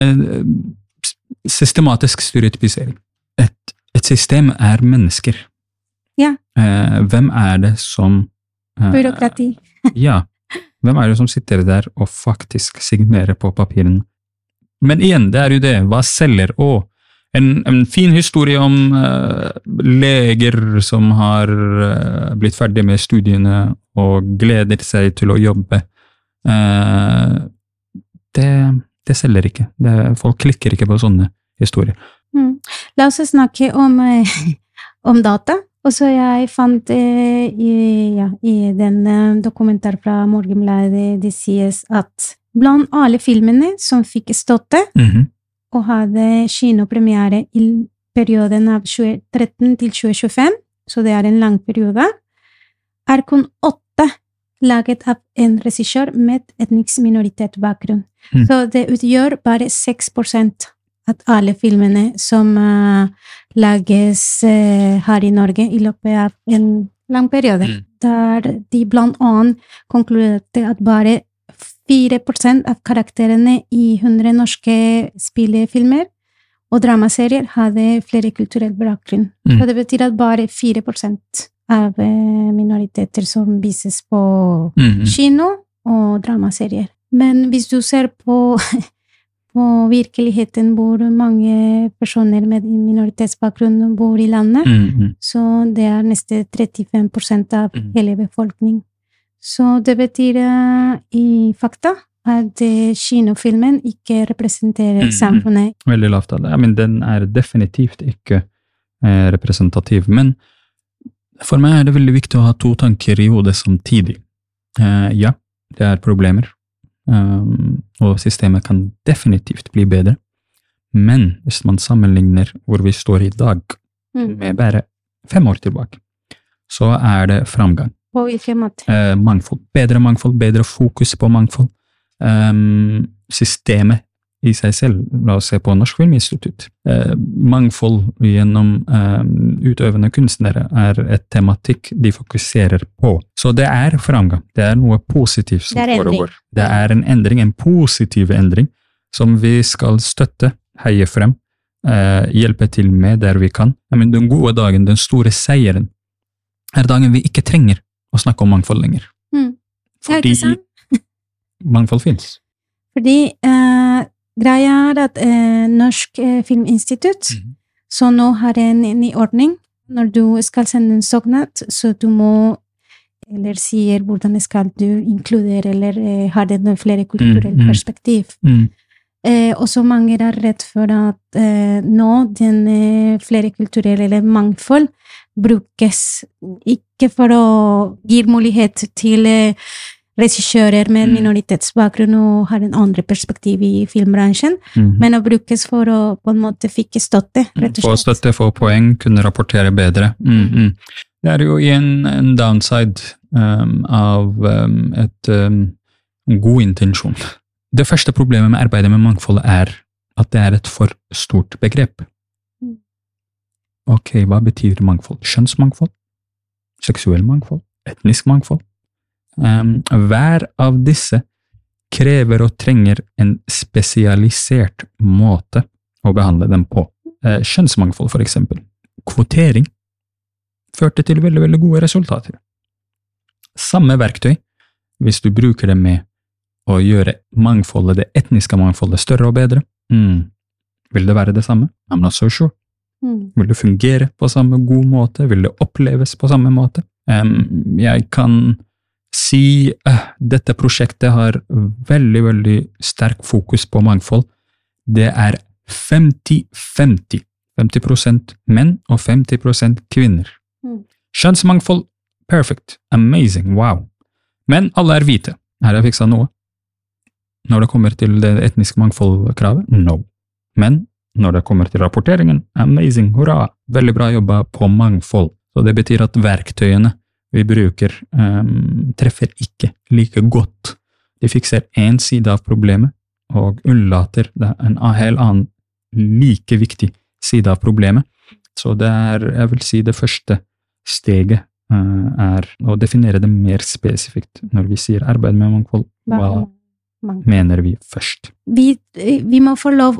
Systematisk stereotypisering. Et system mennesker. Ja. Hvem det som... Byråkrati. Ja. Hvem det som sitter der og faktisk signerer på papirene? Men igjen, det jo det. Hva selger? En fin historie om leger som har blitt ferdig med studiene og gleder seg til å jobbe. Det selger ikke. Folk klikker ikke på sånne historier. La oss snakke om data. Og så jeg fant i den dokumentar fra Morgenbladet, det sies at blant alle filmene som fikk støtte og hadde kinopremiere i perioden av 2013 til 2025, så det en lang periode, kun 8 laget av en regissør med etnisk minoritetsbakgrunn. Så det utgjør bare 6% av alle filmene som lages her i Norge i løpet av en lang periode. Der de blant annet konkluderte at bare 4% av karakterene i 100 norske spillefilmer og dramaserier hadde flere kulturell bakgrunn. Så det betyr at bare 4% av minoriteter som vises på kino og dramaserier. Men hvis du ser på virkeligheten hvor mange personer med minoritetsbakgrunn bor i landet, så det nesten 35% av hele befolkningen. Så det betyr i fakta at kinofilmen ikke representerer samfunnet. Veldig lavt av det. Men den definitivt ikke representativ. Men for meg det veldig viktig å ha 2 tanker i hodet samtidig. Ja, det problemer. Og systemet kan definitivt bli bedre. Men hvis man sammenligner hvor vi står i dag med bare 5 år tilbake, så det framgang. På hvilken måte? Mangfold, bedre fokus på mangfold. Systemet i seg selv, la oss se på Norsk Filminstitutt. Mangfold gjennom utøvende kunstnere et tematikk de fokuserer på. Så det framgang, det noe positivt som foregår. Det en endring, en positiv endring, som vi skal støtte, heie frem, hjelpe til med der vi kan. Men den gode dagen, den store seieren, dagen vi ikke trenger å snakke om mangfold lenger. Fordi mangfold finnes. Fordi greia at Norsk Filminstitutt så nå har en ny ordning. Når du skal sende en søknad, så du må eller sier hvordan skal du inkludere eller har det flere kulturelle perspektiv. Og så mange redd for at nå den flere kulturelle eller mangfold brukes ikke for å gi mulighet til regissører med minoritetsbakgrunn og har en andre perspektiv i filmbransjen, men å brukes for å på en måte fikk støtte, rett og slett. Få støtte, få poeng, kunne rapportere bedre. Det jo en downside av en god intensjon. Det første problemet med arbeidet med mangfold at det et for stort begrep. Ok, hva betyr mangfold? Kjønnsmangfold? Seksuell mangfold? Etnisk mangfold? Hver av disse krever og trenger en spesialisert måte å behandle dem på. Kjønnsmangfold for eksempel. Kvotering førte til veldig, veldig gode resultater. Samme verktøy, hvis du bruker det med å gjøre mangfoldet, det etniske mangfoldet større og bedre, vil det være det samme? I'm not so sure. Vil det fungere på samme god måte? Vil det oppleves på samme måte? Jeg kan si dette prosjektet har veldig, veldig sterk fokus på mangfold. Det 50-50. 50% menn og 50% kvinner. Kjønnsmangfold, perfect, amazing, wow. Men alle hvite. Har jeg fikset noe? Når det kommer til det etniske mangfoldkravet? No. Men når det kommer til rapporteringen, amazing, hurra, veldig bra jobba på mangfold. Så det betyr at verktøyene vi bruker treffer ikke like godt. De fikser en side av problemet, og unnlater en helt annen like viktig side av problemet. Så det jeg vil si det første steget å definere det mer spesifikt når vi sier arbeid med mangfold. mangfold. mener vi først. Vi må få lov